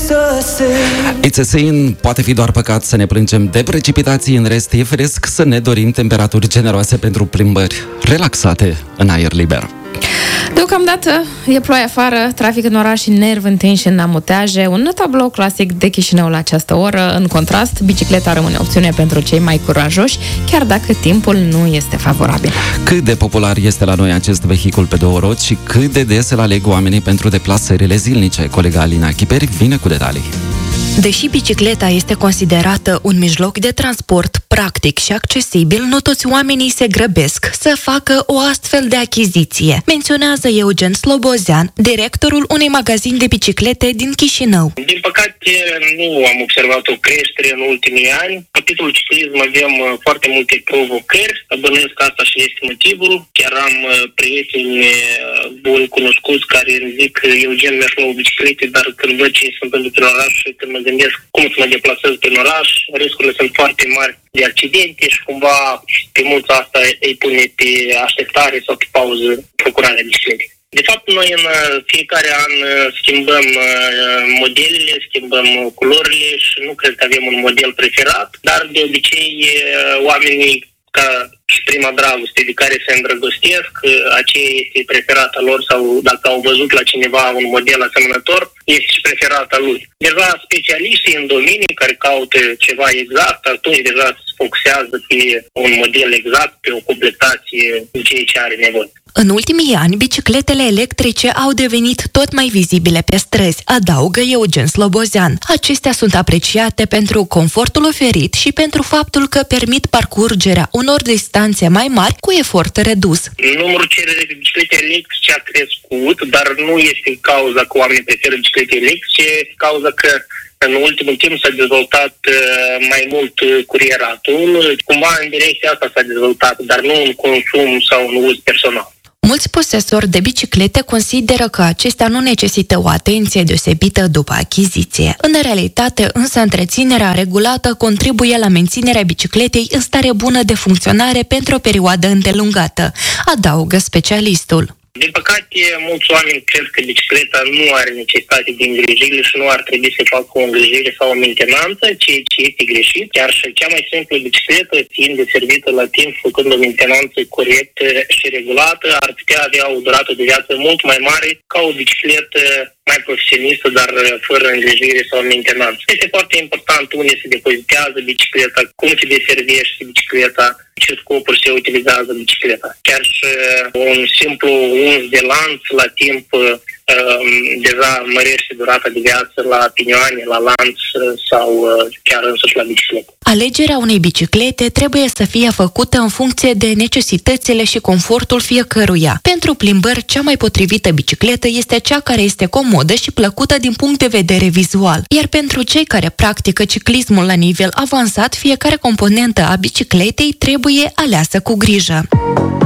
It's a sin, poate fi doar păcat să ne plângem de precipitații, în rest e firesc să ne dorim temperaturi generoase pentru plimbări relaxate în aer liber. Deocamdată e ploaie afară, trafic în oraș și nervi întinși în amuteaje, un tablou clasic de Chișinău la această oră. În contrast, bicicleta rămâne opțiune pentru cei mai curajoși, chiar dacă timpul nu este favorabil. Cât de popular este la noi acest vehicul pe două roți și cât de des îl aleg oamenii pentru deplasările zilnice? Colega Alina Chiperi vine cu detalii. Deși bicicleta este considerată un mijloc de transport practic și accesibil, nu toți oamenii se grăbesc să facă o astfel de achiziție, menționează Eugen Slobozean, directorul unui magazin de biciclete din Chișinău. Din păcate, nu am observat o creștere în ultimii ani. Capitolul ciclism avem foarte multe provocări. Bănuiesc că asta și este motivul. Chiar am prieteni buni cunoscuți care îmi zic că Eugen merg la o biciclete, dar când văd ce sunt pentru oraș și când mă gândesc cum să mă deplasez prin oraș, riscurile sunt foarte mari de accidente și cumva pe mulți asta îi pune pe așteptare sau pe pauză procurarea bicicletei. De fapt, noi în fiecare an schimbăm modelele, schimbăm culorile și nu cred că avem un model preferat, dar de obicei oamenii ca și prima dragoste de care se îndrăgostesc, aceea este preferata lor sau dacă au văzut la cineva un model asemănător, este și preferata lui. Deja specialiștii în domenii care caută ceva exact, atunci deja se focusează pe un model exact, pe o completație de ceea ce are nevoie. În ultimii ani, bicicletele electrice au devenit tot mai vizibile pe străzi, adaugă Eugen Slobozean. Acestea sunt apreciate pentru confortul oferit și pentru faptul că permit parcurgerea unor distanțe mai mari cu efort redus. Numărul cererii de biciclete electrice a crescut, dar nu este cauza că oamenii preferă biciclete electrice, cauza că în ultimul timp s-a dezvoltat mai mult curieratul. Cumva în direcția asta s-a dezvoltat, dar nu în consum sau în uz personal. Mulți posesori de biciclete consideră că acestea nu necesită o atenție deosebită după achiziție. În realitate, însă, întreținerea regulată contribuie la menținerea bicicletei în stare bună de funcționare pentru o perioadă îndelungată, adaugă specialistul. Din păcate, mulți oameni cred că bicicleta nu are necesitate de îngrijire și nu ar trebui să facă o îngrijire sau o mentenanță, ceea ce este greșit. Chiar și cea mai simplă bicicletă, fiind deservită la timp, făcând o mentenanță corectă și regulată, ar putea avea o durată de viață mult mai mare ca o bicicletă mai profesionistă, dar fără îngrijire sau mentenanță. Este foarte important unde se depozitează bicicleta, cum se deservește bicicleta, ce scopuri se utilizează bicicleta. Chiar și un simplu uns de lanț la timp deja mărește durata de viață la pinioane, la lanț sau chiar însuși la bicicletă. Alegerea unei biciclete trebuie să fie făcută în funcție de necesitățile și confortul fiecăruia. Pentru plimbări, cea mai potrivită bicicletă este cea care este comodă și plăcută din punct de vedere vizual. Iar pentru cei care practică ciclismul la nivel avansat, fiecare componentă a bicicletei trebuie aleasă cu grijă.